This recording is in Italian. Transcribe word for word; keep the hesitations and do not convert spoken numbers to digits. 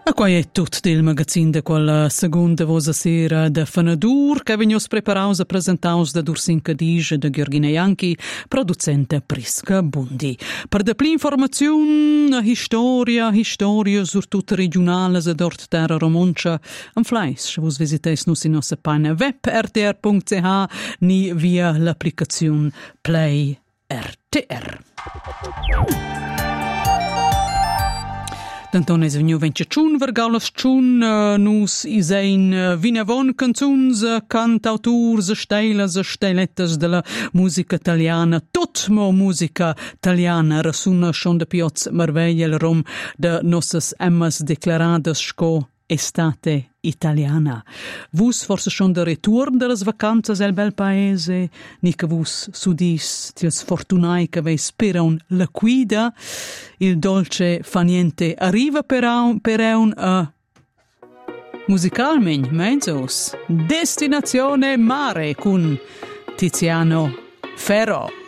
E qua è tutto del magazin de quella seconda vosa sera de Fanadur che vegnos preparaus e presentaus da Dursin Cadice de Gheorghina Ianchi, producente Prisca Bundi. Per de pli informaziun, historia, historia sur tutte regionales ed ort terra romoncia, en fleisch, vos visiteis nus in nostra pagina web r t r punct c h ni via l'applicazione Play R T R. D'Anton es vegniu venciatschun vergaulas tschun, uh, nus isein uh, vinavon canzuns, uh, cantauturs, steilas, steilettas della musica italiana, tot mo musica italiana, rasuna schon de pioz marvegliel rom de nossas emmas declaradas sco estate italiana. Vus forse schon de return de las vacanzas el bel paese, ni che vus sudis tils fortunai che vei speraun la guida, il dolce fa niente arriva per un, per un uh, musicalmente, menzos, Destinazione Mare con Tiziano Ferro.